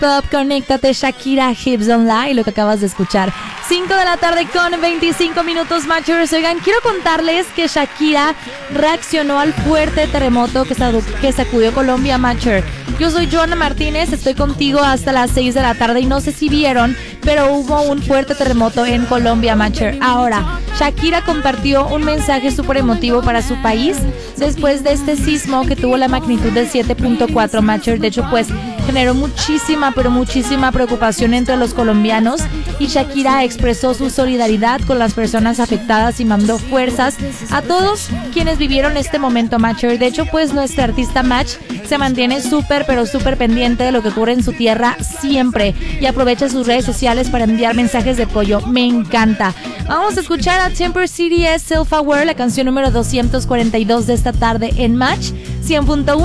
Pop, conéctate, Shakira, Hips Online, lo que acabas de escuchar. 5 de la tarde con 25 minutos, Matchers. Oigan, quiero contarles que Shakira reaccionó al fuerte terremoto que sacudió Colombia, Matcher. Yo soy Joana Martínez, estoy contigo hasta las 6 de la tarde y no sé si vieron, pero hubo un fuerte terremoto en Colombia, Matcher. Ahora, Shakira compartió un mensaje súper emotivo para su país después de este sismo que tuvo la magnitud de 7.4, Matcher. De hecho, pues generó muchísima preocupación entre los colombianos y Shakira expresó su solidaridad con las personas afectadas y mandó fuerzas a todos quienes vivieron este momento, Matcher. De hecho, pues nuestra artista Match se mantiene súper pendiente de lo que ocurre en su tierra siempre y aprovecha sus redes sociales para enviar mensajes de apoyo. Me encanta. Vamos a escuchar a Temper City Self Aware, la canción número 242 de esta tarde en Match 100.1.